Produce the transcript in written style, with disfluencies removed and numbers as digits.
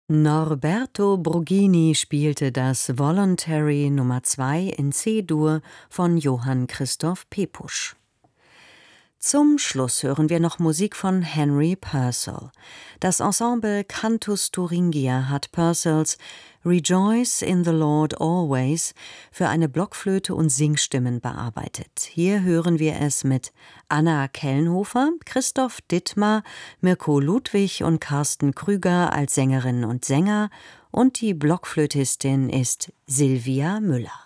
Norberto Brugini spielte das Voluntary Nummer 2 in C-Dur von Johann Christoph Pepusch. Zum Schluss hören wir noch Musik von Henry Purcell. Das Ensemble Cantus Thuringia hat Purcells Rejoice in the Lord Always für eine Blockflöte und Singstimmen bearbeitet. Hier hören wir es mit Anna Kellenhofer, Christoph Dittmar, Mirko Ludwig und Carsten Krüger als Sängerinnen und Sänger, und die Blockflötistin ist Silvia Müller.